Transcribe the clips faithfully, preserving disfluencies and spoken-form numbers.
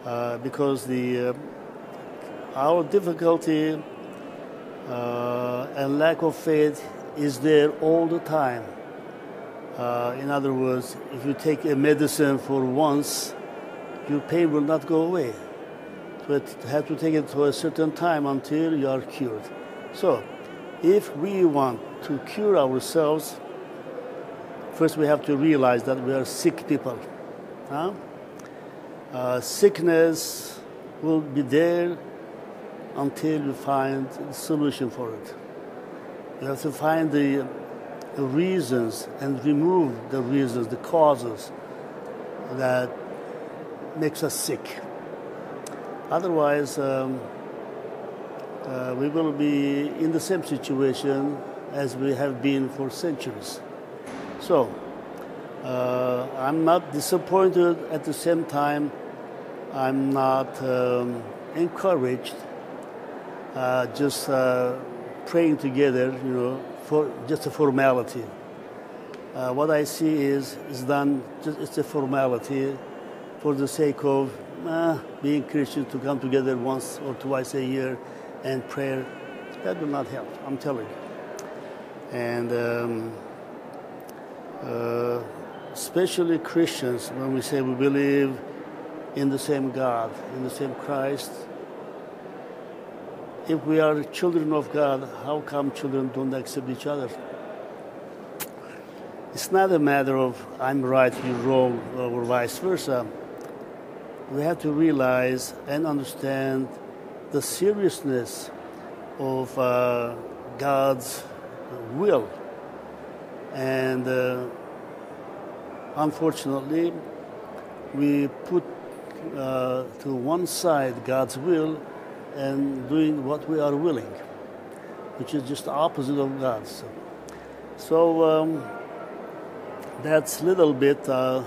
uh, because the uh, our difficulty uh, and lack of faith is there all the time. Uh, in other words, if you take a medicine for once, your pain will not go away. So you have to take it for a certain time until you are cured. So, if we want to cure ourselves, first we have to realize that we are sick people. Huh? Uh, sickness will be there until you find a solution for it. You have to find the, the reasons and remove the reasons, the causes that makes us sick. Otherwise, um, uh, we will be in the same situation as we have been for centuries. So, uh, I'm not disappointed. At the same time, I'm not um, encouraged. Uh, just uh, praying together, you know, for just a formality. Uh, what I see is is done. Just it's a formality for the sake of uh, being Christian, to come together once or twice a year and pray. That will not help. I'm telling you. And um, uh, especially Christians, when we say we believe in the same God, in the same Christ. If we are children of God, how come children don't accept each other? It's not a matter of I'm right, you're wrong, or vice versa. We have to realize and understand the seriousness of uh, God's will. And uh, unfortunately, we put uh, to one side God's will and doing what we are willing, which is just the opposite of God's. So um, that's a little bit uh,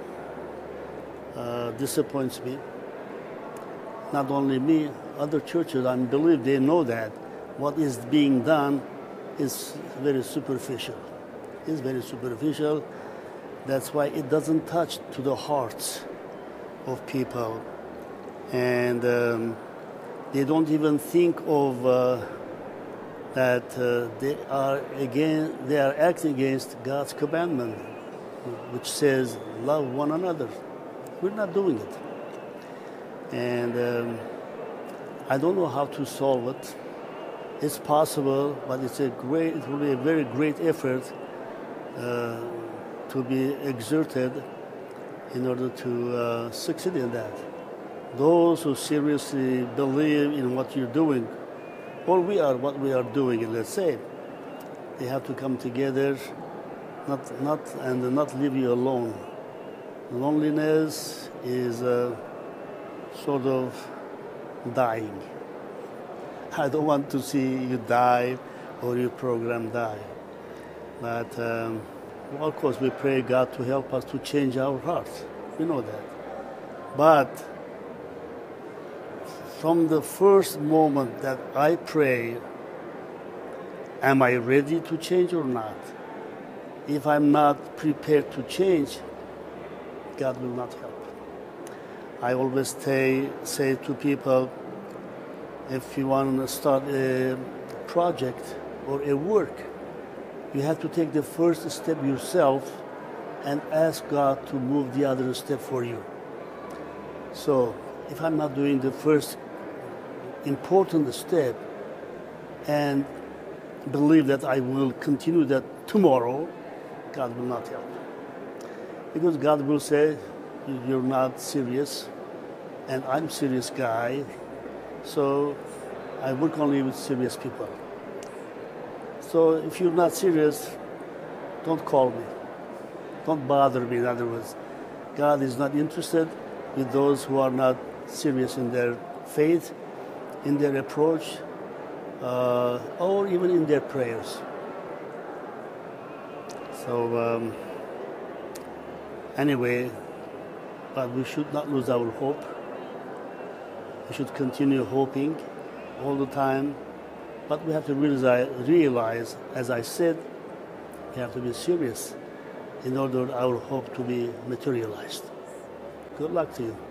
uh, disappoints me. Not only me, other churches, I believe they know that what is being done is very superficial. It's very superficial. That's why it doesn't touch to the hearts of people. And um, they don't even think of uh, that uh, they are again they are acting against God's commandment, which says love one another. We're not doing it, and um, I don't know how to solve it. It's possible, but it's a great. It will be a very great effort uh, to be exerted in order to uh, succeed in that. Those who seriously believe in what you're doing, or we are what we are doing, let's say, they have to come together, not not and not leave you alone. Loneliness is uh, sort of dying. I don't want to see you die or your program die. But um, of course, we pray God to help us to change our hearts. We know that. But from the first moment that I pray, am I ready to change or not? If I'm not prepared to change, God will not help. I always say, say to people, if you want to start a project or a work, you have to take the first step yourself and ask God to move the other step for you. So if I'm not doing the first important step and believe that I will continue that tomorrow, God will not help. Because God will say, you're not serious, and I'm a serious guy, so I work only with serious people. So if you're not serious, don't call me. Don't bother me, in other words. God is not interested with those who are not serious in their faith, in their approach, uh, or even in their prayers. So um, anyway, but we should not lose our hope. We should continue hoping all the time. But we have to realize, realize, as I said, we have to be serious in order for our hope to be materialized. Good luck to you.